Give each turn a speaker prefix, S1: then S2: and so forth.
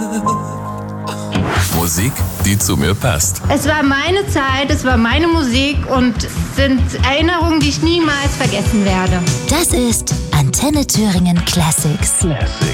S1: Musik, die zu mir passt.
S2: Es war meine Zeit, es war meine Musik und sind Erinnerungen, die ich niemals vergessen werde.
S3: Das ist Antenne Thüringen Classics.